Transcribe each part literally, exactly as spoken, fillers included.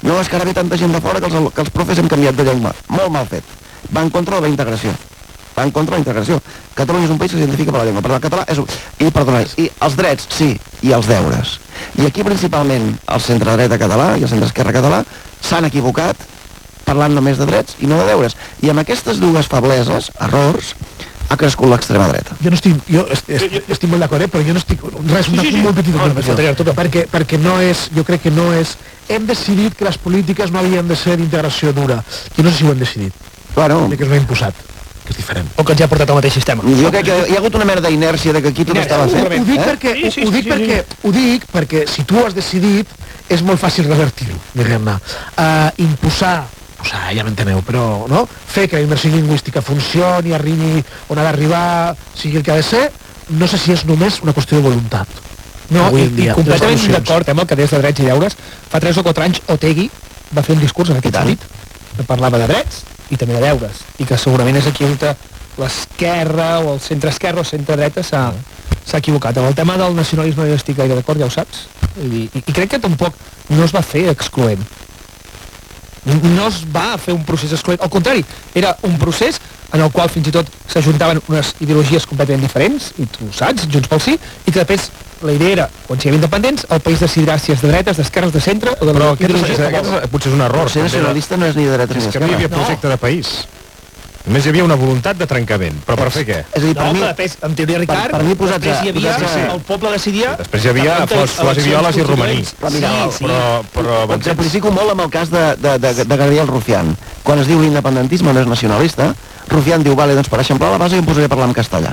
No, és que ara ve tanta gent de fora que els, que els profes hem canviat de llengua. Molt mal fet. Va en contra de la integració. Va en contra de la integració. Catalunya és un país que s'identifica per la llengua, però el català és un... I, perdona, i els drets, sí, i els deures. I aquí principalment el centre-dreta català i el centre-esquerra català s'han equivocat parlant només de drets i no de deures. I amb aquestes dues febleses, errors, ha crescut l'extrema dreta. Jo no estic, jo estic, estic molt d'acord, eh? Però jo no estic, res, una, sí, sí, sí. molt petita no, perquè, perquè no és, jo crec que no és, hem decidit que les polítiques no havien de ser d'integració dura, i no sé si ho hem decidit, claro. que es ho ha imposat, que és diferent. O que ens ha portat al mateix sistema. Jo crec que hi ha hagut una merda d'inèrcia de que aquí tot estava fet. Ho dic, eh? perquè, sí, sí, ho, dic sí, sí, perquè, sí. ho dic perquè si tu has decidit és molt fàcil revertir-ho, diguem-ne. Uh, imposar Posar, ja m'enteneu, però no? Fer que la immersió lingüística funcioni, arribi on ha d'arribar, sigui el que ha de ser, no sé si és només una qüestió de voluntat. No, i, i completament d'acord amb el que des de drets i deures. Fa tres o quatre anys Otegi va fer un discurs en aquest sentit, que parlava de drets i també de deures, i que segurament és aquí on l'esquerra o el centre-esquerra o centre-dreta s'ha equivocat. Amb el tema del nacionalisme no estic gaire d'acord, ja ho saps, i, i, i crec que tampoc no es va fer excloent. No es va fer un procés excloent, al contrari, era un procés en el qual fins i tot s'ajuntaven unes ideologies completament diferents, i tu saps, Junts pel Sí, i que després la idea era, quan siguem independents, el país decidirà si és de dretes, d'esquerres, de centre o de però aquest, és, aquest és, potser és un error. Ser nacionalista no és ni de dretes ni d'esquerra. És que no hi havia projecte no. de país. Només hi havia una voluntat de trencament, però per fer què? És a dir, per no, mi... després, en teoria Ricard, per, per mi posats després hi havia, sí, sí. el poble decidia... Sí, després hi havia flors, flors i violes i romaní. Però, mira, sí, però, però, ho exemplifico molt amb el cas de, de, de, de Gabriel Rufián. Quan es diu l'independentisme no és nacionalista, Rufián diu, vale, doncs per eixamplar la base jo em posaré a parlar en castellà.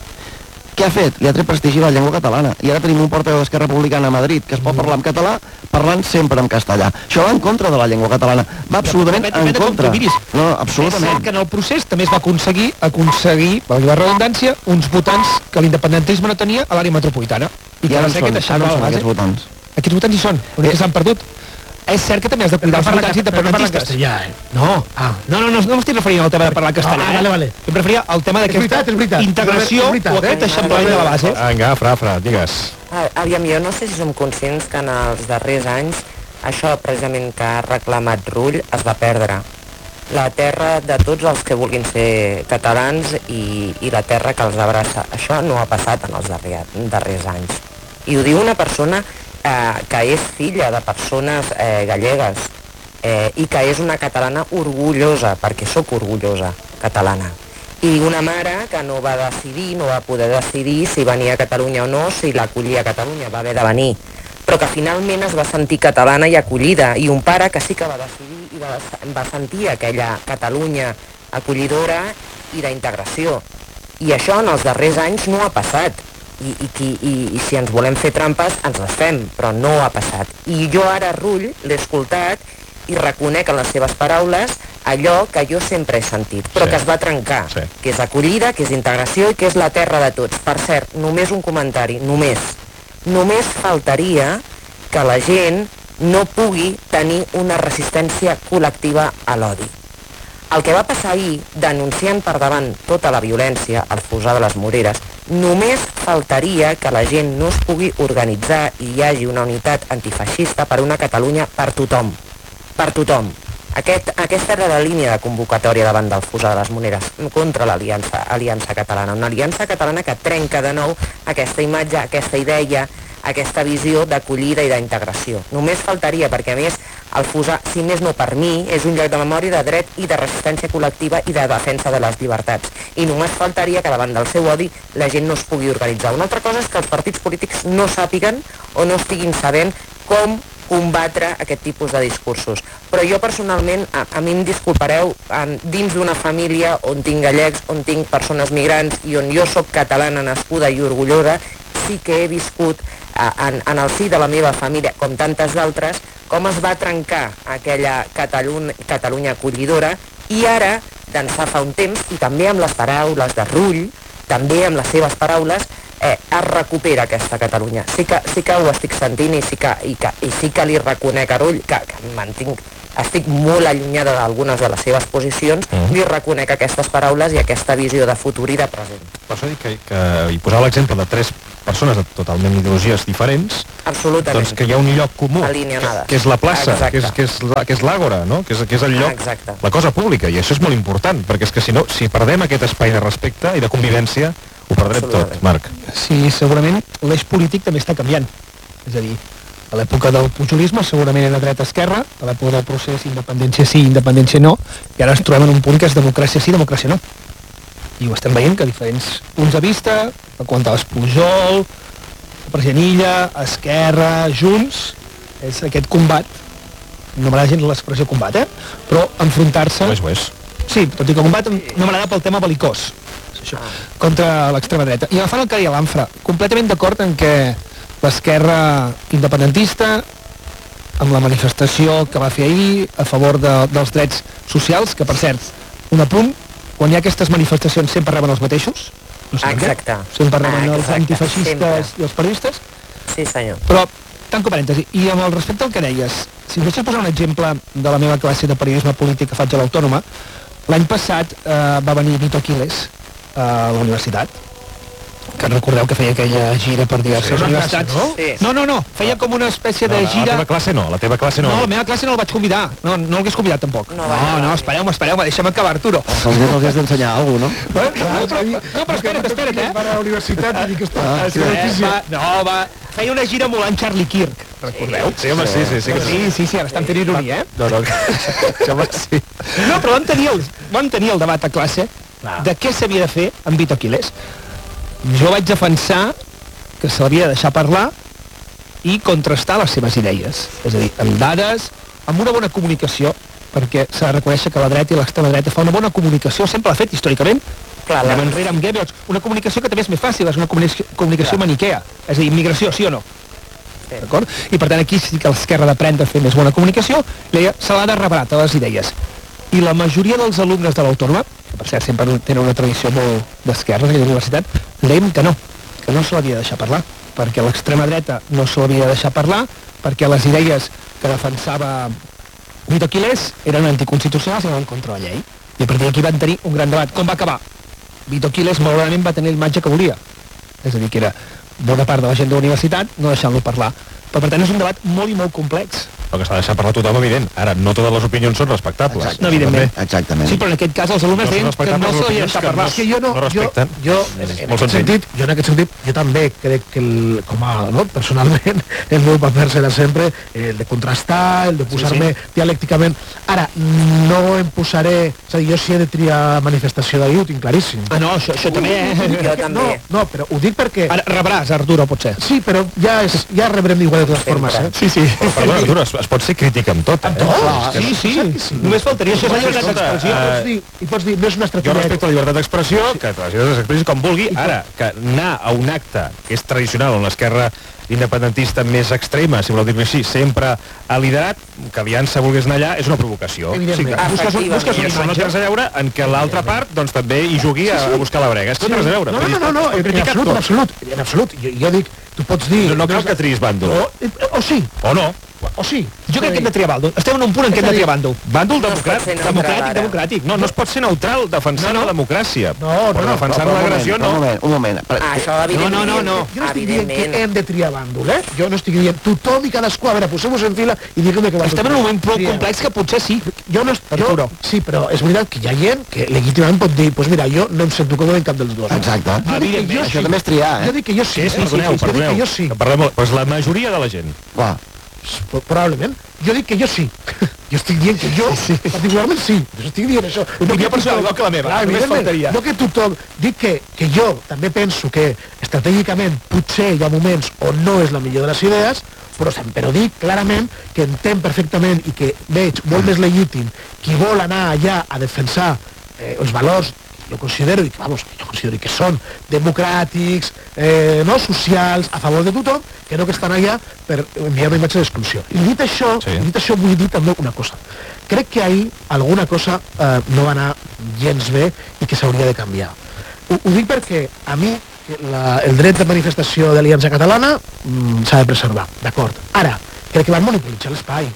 Què ha fet? Li ha tret prestigi a la llengua catalana. I ara tenim un portaveu d'Esquerra Republicana a Madrid que es pot parlar en català parlant sempre en castellà. Això va en contra de la llengua catalana. Va absolutament en contra. No, absolutament. És cert que en el procés també es va aconseguir, aconseguir, per la redundància, uns votants que l'independentisme no tenia a l'àrea metropolitana. I, I ara en són, ara són aquests votants. Aquests votants hi són, on eh. s'han perdut. És cert que també has de cuidar els votants independentistes. Castellà, eh? No, ah, no, no, no, no m'estic referint al tema de parlar castellà. Ah, vale, vale. Em referia al tema d'aquesta integració o aquest eixamplament de la base. Vinga, Fra, Fra, digues. Aviam, jo no sé si som conscients que en els darrers anys això precisament que ha reclamat Rull es va perdre. La terra de tots els que vulguin ser catalans i, i la terra que els abraça. Això no ha passat en els darrers, darrers anys. I ho diu una persona eh, que és filla de persones eh, gallegues eh, i que és una catalana orgullosa, perquè sóc orgullosa catalana. I una mare que no va decidir, no va poder decidir si venia a Catalunya o no, si l'acollia a Catalunya, va haver de venir, però que finalment es va sentir catalana i acollida, i un pare que sí que va decidir i va, va sentir aquella Catalunya acollidora i d'integració. I això en els darrers anys no ha passat. I, i, i, i si ens volem fer trampes, ens les fem, però no ha passat. I jo ara Rull l'he escoltat i reconec en les seves paraules allò que jo sempre he sentit, però sí. que es va trencar, sí. que és acollida, que és integració i que és la terra de tots. Per cert, només un comentari, només. Només faltaria que la gent no pugui tenir una resistència col·lectiva a l'odi. El que va passar ahir, denunciant per davant tota la violència al Fossar de les Moreres, només faltaria que la gent no es pugui organitzar i hi hagi una unitat antifeixista per una Catalunya per tothom. Per tothom. Aquest, aquesta era la línia de convocatòria davant del Fossar de les Moreres contra l'Aliança Aliança Catalana. Una aliança catalana que trenca de nou aquesta imatge, aquesta idea, aquesta visió d'acollida i d'integració. Només faltaria, perquè a més el Fossar, si més no per mi, és un lloc de memòria, de dret i de resistència col·lectiva i de defensa de les llibertats. I només faltaria que davant del seu odi la gent no es pugui organitzar. Una altra cosa és que els partits polítics no sàpiguen o no estiguin sabent com combatre aquest tipus de discursos. Però jo personalment, a, a mi em disculpareu, en, dins d'una família on tinc gallecs, on tinc persones migrants i on jo sóc catalana, nascuda i orgullosa, sí que he viscut en, en el si de la meva família, com tantes d'altres, com es va trencar aquella Catalunya, Catalunya acollidora, i ara, d'ençà fa un temps, i també amb les paraules de Rull, també amb les seves paraules, eh, es recupera aquesta Catalunya. Sí que, sí que ho estic sentint i sí que, i que, i sí que li reconec a Rull que, que mantinc estic molt allunyada d'algunes de les seves posicions, mm. li reconec aquestes paraules i aquesta visió de futur i de present. Per això dic que, que hi posava l'exemple de tres persones de totalment ideologies diferents, absolutament, doncs que hi ha un lloc comú, que, que és la plaça, que és, que és, la, que és l'àgora, no? que, és, que és el lloc, exacte, la cosa pública, i això és molt important, perquè és que si no, si perdem aquest espai de respecte i de convivència, ho perdrem tot, Marc. Sí, segurament l'eix polític també està canviant, és a dir, a l'època del pujolisme segurament era dreta-esquerra, a l'època del procés independència sí, independència no, i ara ens trobem en un punt que és democràcia sí, democràcia no. I ho estem veient que diferents punts de vista, a quant a l'Espujol, el president Illa, Esquerra, Junts, és aquest combat, no m'agrada gens l'expressió combat, eh? Però enfrontar-se... Ho és, ho és. Sí, tot i que combat no m'agrada pel tema belicós, això, contra l'extrema dreta. I agafant el que deia l'Anfra, completament d'acord en què l'esquerra independentista, amb la manifestació que va fer ahir a favor de, dels drets socials, que per cert, un apunt, quan hi ha aquestes manifestacions sempre reben els mateixos, no sé exacte, què, sempre reben exacte, els antifeixistes sempre. I els periodistes, sí senyor, però tanco parèntesi, i amb el respecte al que deies, si em deixes posar un exemple de la meva classe de periodisme polític que faig a l'Autònoma, l'any passat eh, va venir Vito Aquiles a la universitat, que recordeu que feia aquella gira per diverses sí, universitats. No? Sí. no, no, no, feia com una espècie no, de gira... La teva classe no, la teva classe no. No, la meva classe no el vaig convidar, no, no l'hagués convidat tampoc. No, no, no espereu-me, espereu-me, deixa'm acabar, Arturo. Els nens els has d'ensenyar alguna cosa, no? No, no, però, no, però espera't, espera't, eh? Va a la universitat i dic que està... Ah, sí, va, no, va, feia una gira emulant Charlie Kirk, recordeu? Sí, home, sí, sí. Sí, sí, sí, sí, ara estan fent ironia, eh? No, no, home, sí. No, però vam tenir el, vam tenir el debat a classe de què s'havia de fer amb Vito Aquiles. Jo vaig defensar que s'havia de deixar parlar i contrastar les seves idees, és a dir, amb dades, amb una bona comunicació, perquè s'ha de reconèixer que la dreta i l'extrema dreta fa una bona comunicació, sempre l'ha fet històricament, anem enrere amb Goebbels, una comunicació que també és més fàcil, és una comunicació, comunicació maniquea, és a dir, immigració, sí o no? D'acord? I per tant aquí sí que l'esquerra d'aprendre a fer més bona comunicació, se l'ha de rebatre les idees. I la majoria dels alumnes de l'Autònoma, que per cert sempre tenen una tradició molt d'esquerra a la universitat, deien que no, que no se l'havia de deixar parlar, perquè l'extrema dreta no se l'havia de deixar parlar, perquè les idees que defensava Vito Aquiles eren anticonstitucionals i anaven contra la llei. I a partir d'aquí van tenir un gran debat. Com va acabar? Vito Aquiles malauradament va tenir l'imatge que volia. És a dir, que era bona part de la gent de la universitat no deixant-lo parlar. Però per tant és un debat molt i molt complex. El que s'ha de deixar parlar tothom, evident. Ara, no totes les opinions són respectables. Exacte, no, evidentment. Exactament. Sí, però en aquest cas els alumnes deien que no se l'havia de deixar parlar. És que jo no, no jo, jo, en, en aquest sentit, jo en aquest sentit, jo també crec que, el, com a, no, personalment, el meu paper serà sempre el de contrastar, el de posar-me sí, sí. dialècticament. Ara, no em posaré... És a dir, jo si he de triar manifestació d'ahir, ho tinc claríssim. Ah, no, això, això també... Jo també. No, no, però ho dic perquè... Ara rebràs, Arturo, potser. Sí, però ja, és, ja rebrem igual de totes formes, eh? Sí, sí. Però, perdona, Arturo, es, es pot ser crític amb tot, eh? Amb tot? Ah, sí, sí. sí. Només faltaria això, és la llibertat d'expressió. I pots dir, i pots dir, no és una Jo estratègia... respecto a la llibertat d'expressió, que la llibertat d'expressió com vulgui. Ara, que anar a un acte que és tradicional on l'esquerra independentista més extrema, si voleu dir-ho així, sempre ha liderat, que Aliança volgués anar allà, és una provocació. Evidentment. Sí, busques, un, busques I això no té res a veure en què l'altra part doncs, també hi jugui a, a buscar la brega. És que no té res a veure. No, no, no, no, en absolut, en absolut. En absolut. Jo, jo dic, tu pots dir... No, no cal que triïs bàndol. O, o sí. O no. O sí. Jo crec que hem de triar bàndol. Estem en un punt en què hem de triar bàndol. Bàndol No es democràtic, pot ser neutral, democràtic, ara. democràtic. No, no es pot ser neutral defensant No, no. la democràcia. No, no, però no, defensant Però un l'agressió moment, no. Un moment, un moment. Ah, això, evidentment. No, no, no, no. Jo no estic dient que Evidentment. hem de triar bàndol, eh? Jo no estic dient tothom i cadascú, a veure, posem-vos en fila i diguem que bàndol. Estem en un moment prou Trieu. complex que potser sí. Jo no... Jo, Arturo. sí, però és veritat que hi ha gent que legítimament pot dir, doncs pues mira, jo no em sento còmode en cap dels dos. Exacte. Jo dic que jo Això sí. també és triar, Jo eh? dic que jo sí. Sí, sí, eh? perdoneu, Jo dic perdoneu. que jo sí. Que parlem, doncs la majoria de la gent. Clar. P- Probablement. Jo dic que jo sí. Jo estic dient que jo, sí. particularment sí. Jo estic dient això. Opinió personal, igual que la meva. Clar, Només evidentment. faltaria. No que tothom... Dic que, que jo també penso que estratègicament potser hi ha moments on no és la millor de les idees, però, però dic clarament que entenc perfectament i que veig molt més legítim qui vol anar allà a defensar eh, els valors jo considero, i, vamos, jo considero que són democràtics, eh, no, socials, a favor de tothom, que no que estan allà per enviar una imatge d'exclusió. I dit això, Sí. dit això vull dir també una cosa. Crec que ahir alguna cosa eh, no va anar gens bé i que s'hauria de canviar. Ho, ho dic perquè a mi la, el dret de manifestació d'Aliança Catalana mm, s'ha de preservar, d'acord. Ara, crec que van monopolitzar l'espai.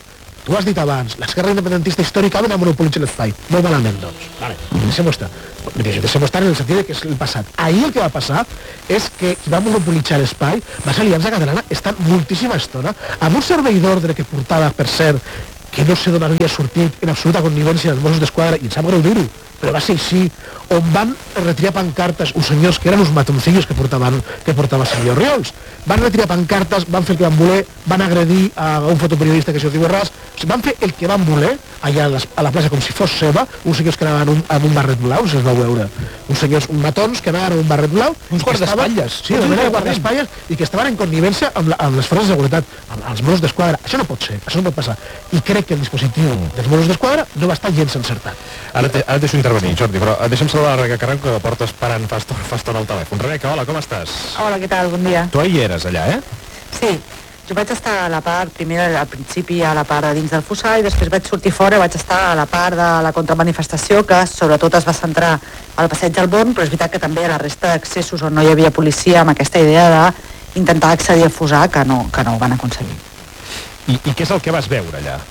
tu has dit abans, l'esquerra independentista històricament ha monopolitzat l'espai. Molt malament, doncs. Vale, deixem-ho estar. Deixem-ho estar en el sentit que és el passat. Ahir el que va passar és que qui va monopolitzar l'espai va ser Aliança Catalana, estan moltíssima estona, amb un servei d'ordre que portava, per cert, que no sé d'on havia sortit en absoluta connivència dels Mossos d'Esquadra, i em sap greu dir-ho, però va ser així, on van retirar pancartes uns senyors que eren uns matoncillos que portaven, que portava el senyor Riols. Van retirar pancartes, van fer el que van voler, van agredir a un fotoperiodista que es diu Borràs, o sigui, van fer el que van voler allà a, les, a la plaça com si fos seva, uns senyors que anaven un, amb un barret blau, si es va veure, uns senyors, uns matons que anaven amb un barret blau, uns guardaespatlles, sí, de manera guardaespatlles, i que estaven en connivència amb, la, amb les forces de seguretat, amb, amb els Mossos d'Esquadra. Això no pot ser, això no pot passar. I crec que el dispositiu dels Mossos d'Esquadra no va estar gens encertat. Ara, te, ara et deixo intervenir, Jordi, però deixa'm saludar la Rebeca Carranco, que la porta esperant fa estona, fa estona al telèfon. Rebeca, hola, com estàs? Hola, què tal? Bon dia. Tu ahir eres allà, eh? Sí, jo vaig estar a la part, primer al principi a la part de dins del Fossar, i després vaig sortir fora i vaig estar a la part de la contramanifestació, que sobretot es va centrar al passeig del Born, però és veritat que també a la resta d'accessos on no hi havia policia, amb aquesta idea d'intentar accedir al Fossar, que no, que no ho van aconseguir. I, I què és el que vas veure allà?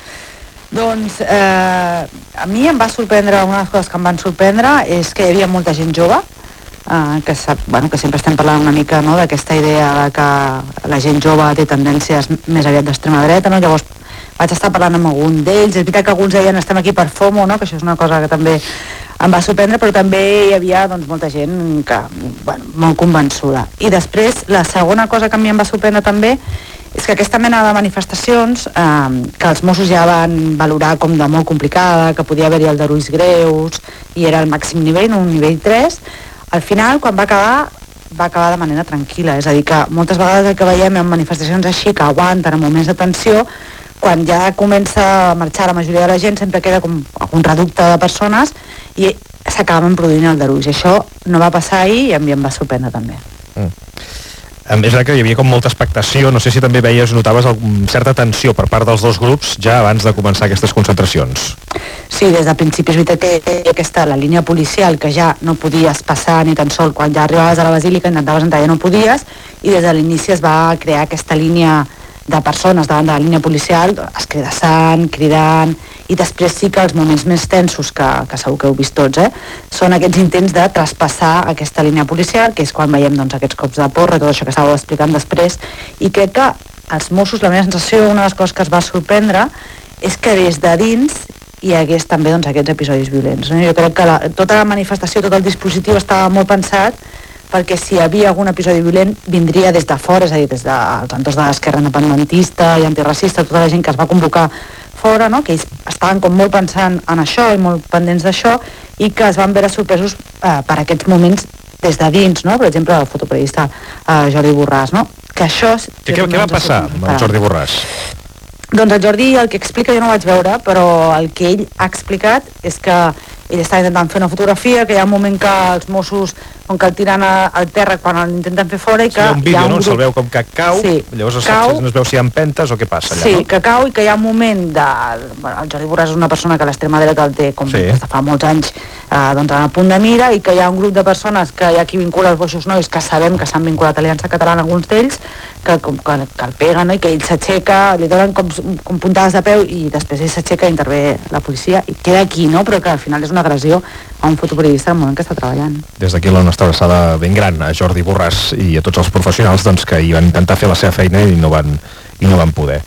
Doncs eh, a mi em va sorprendre, una de les coses que em van sorprendre és que hi havia molta gent jove, eh, que, sap, bueno, que sempre estem parlant una mica, no, d'aquesta idea de que la gent jove té tendències més aviat d'extrema dreta, no? Llavors vaig estar parlant amb algun d'ells, és veritat que alguns deien estem aquí per FOMO, no? Que això és una cosa que també em va sorprendre, però també hi havia doncs, molta gent que, bueno, molt convençuda. I després la segona cosa que a mi em va sorprendre també és que aquesta mena de manifestacions, eh, que els Mossos ja van valorar com de molt complicada, que podia haver-hi aldarulls greus, i era el màxim nivell, un nivell tres, al final, quan va acabar, va acabar de manera tranquil·la. És a dir, que moltes vegades el que veiem en manifestacions així, que aguanten en moments de tensió, quan ja comença a marxar la majoria de la gent, sempre queda com un reducte de persones i s'acaben produint aldarulls. Això no va passar ahir i a mi em va sorprendre també. Mm. És veritat que hi havia com molta expectació, no sé si també veies, notaves certa tensió per part dels dos grups ja abans de començar aquestes concentracions. Sí, des de principi és veritat que aquesta, la línia policial, que ja no podies passar ni tan sol quan ja arribaves a la Basílica, intentaves entrar, ja no podies, i des de l'inici es va crear aquesta línia de persones davant de la línia policial, escridassant, cridant, i després sí que els moments més tensos, que, que segur que heu vist tots, eh, són aquests intents de traspassar aquesta línia policial, que és quan veiem doncs, aquests cops de porra, tot això que estàveu explicant després, i crec que els Mossos, la meva sensació, una de les coses que es va sorprendre, és que des de dins hi hagués també doncs, aquests episodis violents. No? Jo crec que la, tota la manifestació, tot el dispositiu estava molt pensat perquè si hi havia algun episodi violent vindria des de fora, és a dir, des dels entorns de l'esquerra independentista i antiracista, tota la gent que es va convocar fora, no? Que ells estaven com molt pensant en això i molt pendents d'això, i que es van veure sorpresos eh, per aquests moments des de dins, no? Per exemple, el fotoperiodista eh, Jordi Borràs, no? Que això... Què, què va passar amb el Jordi Borràs? Doncs el Jordi el que explica jo no ho vaig veure, però el que ell ha explicat és que ell està intentant fer una fotografia, que hi ha un moment que els Mossos, com que el tiren al terra quan l'intenten fer fora, i que... Sí, hi ha un vídeo, ha un no? Grup... Se'l veu com que cau, sí, llavors cau, no es veu si hi ha empentes o què passa allà, sí, no? Sí, que cau i que hi ha un moment de... Bueno, el Jordi Borràs és una persona que l'extrema dreta el té com sí. Des de fa molts anys eh, doncs en el punt de mira, i que hi ha un grup de persones que hi ha qui vincula els boixos nois, que sabem que s'han vinculat a l'Aliança Catalana, alguns d'ells, que, que, que el peguen, no? I que ell s'aixeca, li donen com, com puntades de peu, i després ell s'aixeca i intervé la policia, i queda aquí, no? Però que al final és una agressió a un fotoperiodista en el moment que està treballant. Des d'aquí la nostra abraçada ben gran a Jordi Borràs i a tots els professionals doncs, que hi van intentar fer la seva feina i no van, i no van poder.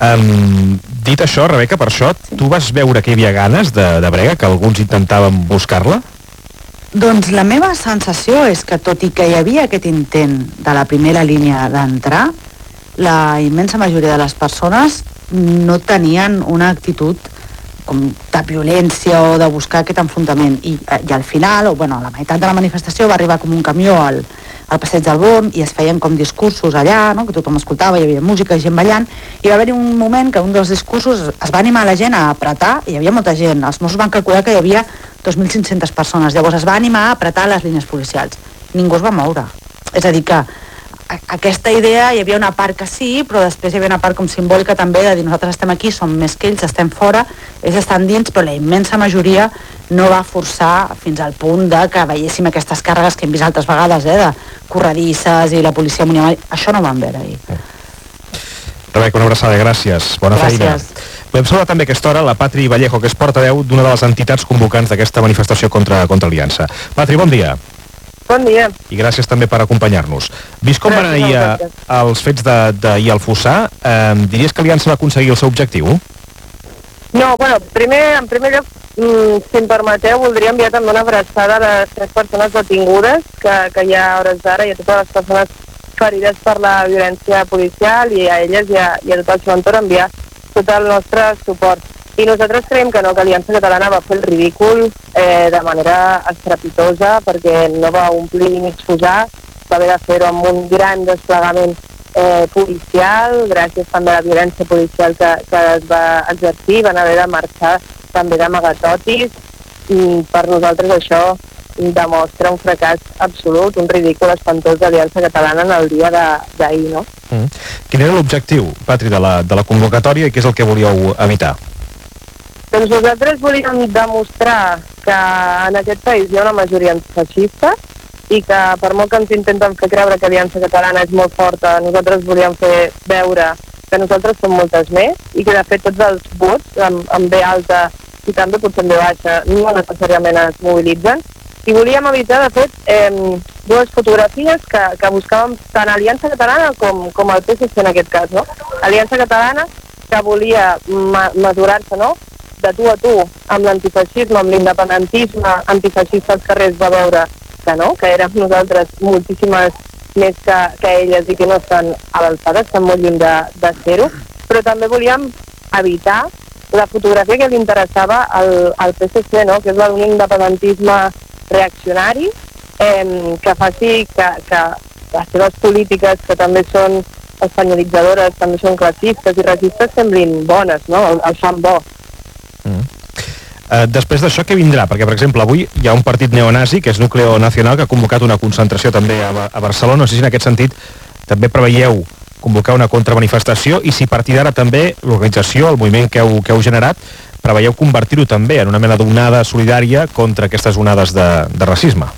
Um, dit això, Rebeca, per això, sí. Tu vas veure que hi havia ganes de, de brega, que alguns intentaven buscar-la? Doncs la meva sensació és que, tot i que hi havia aquest intent de la primera línia d'entrar, la immensa majoria de les persones no tenien una actitud com de violència o de buscar aquest enfrontament, i, i al final, o bueno, a la meitat de la manifestació va arribar com un camió al, al passeig del Born i es feien com discursos allà, no? Que tothom escoltava, hi havia música, gent ballant, i va haver-hi un moment que un dels discursos es va animar la gent a apretar, i hi havia molta gent, els Mossos van calcular que hi havia dos mil cinc-centes persones, llavors es va animar a apretar les línies policials, ningú es va moure, és a dir que aquesta idea, hi havia una part que sí, però després hi havia una part com simbòlica també de dir nosaltres estem aquí, som més que ells, estem fora, ells estan dins, però la immensa majoria no va forçar fins al punt de que veiéssim aquestes càrregues que hem vist altres vegades, eh, de corredisses i la policia amunt i avall. Això no ho vam veure ahir. Rebeca, una abraçada, gràcies, bona gràcies. feina. Podem saludar també a aquesta hora la Patri Vallejo, que és portaveu d'una de les entitats convocants d'aquesta manifestació contra, contra Aliança. Patri, bon dia. Bon dia. I gràcies també per acompanyar-nos. Vist com van ahir els fets d'ahir al Fossar, eh, diries que Aliança va aconseguir el seu objectiu? No, bueno, primer, en primer lloc, mm, si em permeteu, voldria enviar també una abraçada a les tres persones detingudes que, que hi ha a hores d'ara i a totes les persones ferides per la violència policial, i a elles i a, i a tot el seu entorn enviar tot el nostre suport. I nosaltres creiem que no, que Aliança Catalana va fer el ridícul eh, de manera estrepitosa, perquè no va omplir mig Fossar, va haver de fer-ho amb un gran desplegament eh, policial, gràcies també a la violència policial que, que es va exercir, van haver de marxar també d'amagatotis, i per nosaltres això demostra un fracàs absolut, un ridícul espantós d'Aliança Catalana en el dia d'ahir, no? Mm. Quin era l'objectiu, Patri, de la, de la convocatòria, i què és el que volíeu evitar? Doncs nosaltres volíem demostrar que en aquest país hi ha una majoria antifeixista i que per molt que ens intenten fer creure que Aliança Catalana és molt forta, nosaltres volíem fer veure que nosaltres som moltes més i que de fet tots els vots amb, amb B alta i també potser amb B baixa no necessàriament es mobilitzen. I volíem evitar, de fet, eh, dues fotografies que, que buscàvem tant Aliança Catalana com, com el P S C en aquest cas, no? Aliança Catalana, que volia ma mesurar-se, no?, de tu a tu amb l'antifeixisme, amb l'independentisme antifeixista als carrers, va veure que no, que érem nosaltres moltíssimes més que, que elles i que no estan a l'alçada, estan molt lluny de, de ser-ho, però també volíem evitar la fotografia que li interessava al, al P S C, no?, que és d'un independentisme reaccionari, eh, que faci que, que les seves polítiques, que també són espanyolitzadores, també són classistes i racistes, semblin bones, no?, el, el fan bo. Mm. Uh, després d'això, què vindrà? Perquè, per exemple, avui hi ha un partit neonazi, que és Núcleo Nacional, que ha convocat una concentració també a, a Barcelona. No sé si en aquest sentit també preveieu convocar una contramanifestació, i si a partir d'ara també l'organització, el moviment que heu, que heu generat, preveieu convertir-ho també en una mena d'onada solidària contra aquestes onades de, de racisme.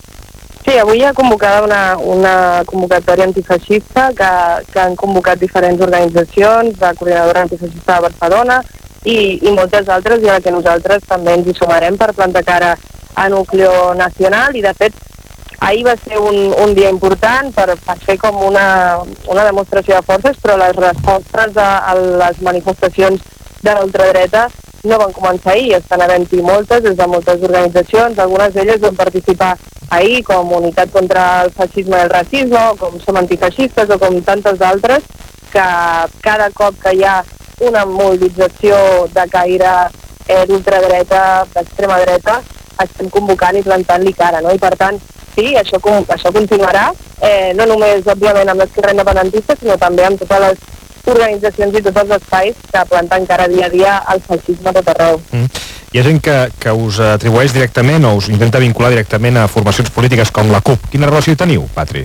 Sí, avui hi ha convocada una, una convocatòria antifeixista que, que han convocat diferents organitzacions, la Coordinadora Antifeixista de Barcelona i, i moltes altres, i a la que nosaltres també ens hi sumarem per plantar cara a Núcleo Nacional. I de fet ahir va ser un, un dia important per, per fer com una, una demostració de forces, però les respostes a, a les manifestacions de l'ultradreta no van començar ahir, estan havent-hi moltes des de moltes organitzacions, algunes d'elles van participar ahir com Unitat contra el Feixisme i el Racisme, o com Som Antifeixistes, o com tantes altres, que cada cop que hi ha una mobilització de caire eh, d'ultradreta, d'extrema dreta, estem convocant i plantant-li cara, no? I per tant, sí, això, això continuarà, eh, no només, òbviament, amb l'esquerra independentista, sinó també amb totes les organitzacions i tots els espais que planten cara dia a dia al feixisme a tot arreu. Mm. Hi ha gent que, que us atribueix directament o us intenta vincular directament a formacions polítiques com la CUP. Quina relació hi teniu, Patri?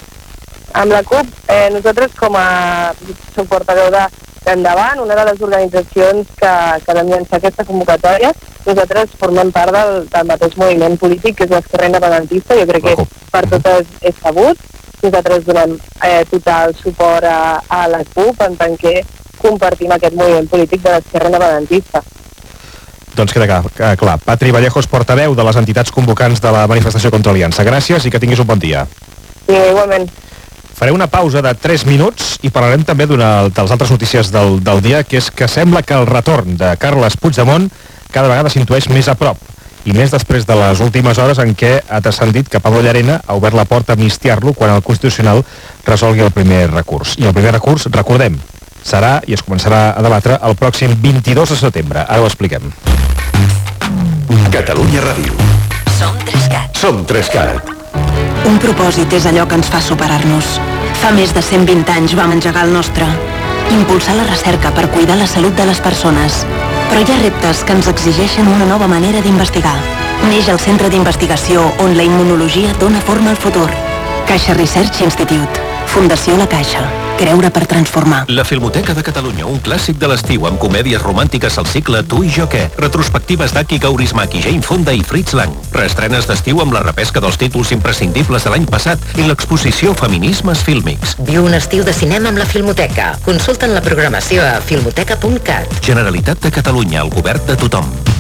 Amb la CUP, eh, nosaltres com a portaveu de Endavant, una de les organitzacions que, que vam llançar aquesta convocatòria, nosaltres formem part del, del mateix moviment polític que és l'esquerra independentista. Jo crec que per totes és sabut. Nosaltres donem eh, total suport a, a la CUP en tant que compartim aquest moviment polític de l'esquerra independentista. Doncs queda clar, clar. Patri Vallejo és portaveu de les entitats convocants de la manifestació contra Aliança. Gràcies i que tinguis un bon dia. Sí, igualment. Faré una pausa de tres minuts i parlarem també d'una de les altres notícies del, del dia, que és que sembla que el retorn de Carles Puigdemont cada vegada s'intueix més a prop, i més després de les últimes hores en què ha transcendit que Pablo Llarena ha obert la porta a amnistiar-lo quan el Constitucional resolgui el primer recurs. I el primer recurs, recordem, serà i es començarà a debatre el pròxim vint-i-dos de setembre. Ara ho expliquem. Catalunya Ràdio. Som Trescat. Som Trescat. Un propòsit és allò que ens fa superar-nos. Fa més de cent vint anys vam engegar el nostre. Impulsar la recerca per cuidar la salut de les persones. Però hi ha reptes que ens exigeixen una nova manera d'investigar. Neix el Centre d'Investigació on la immunologia dona forma al futur. Caixa Research Institute. Fundació La Caixa. Creure per transformar. La Filmoteca de Catalunya, un clàssic de l'estiu amb comèdies romàntiques al cicle Tu i jo què. Retrospectives d'Aki Gaurismaki, Jane Fonda i Fritz Lang. Reestrenes d'estiu amb la repesca dels títols imprescindibles de l'any passat i l'exposició Feminismes Fílmics. Viu un estiu de cinema amb la Filmoteca. Consulta'n la programació a filmoteca punt cat. Generalitat de Catalunya, el govern de tothom.